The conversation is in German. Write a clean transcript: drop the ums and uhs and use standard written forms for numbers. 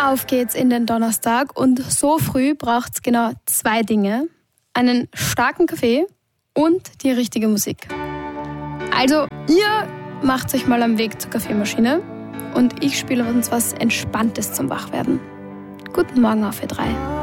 Auf geht's in den Donnerstag und so früh braucht's genau 2 Dinge. Einen starken Kaffee und die richtige Musik. Also, ihr macht euch mal am Weg zur Kaffeemaschine und ich spiele uns was Entspanntes zum Wachwerden. Guten Morgen auf Ö3.